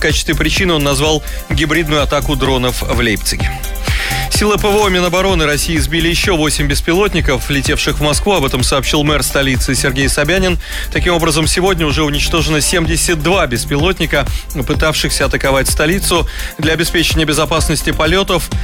качестве причины он назвал гибридную атаку дронов в Лейпциге. Силы ПВО Минобороны России сбили еще 8 беспилотников, летевших в Москву. Об этом сообщил мэр столицы Сергей Собянин. Таким образом, сегодня уже уничтожено 72 беспилотника, пытавшихся атаковать столицу. Для обеспечения безопасности полетов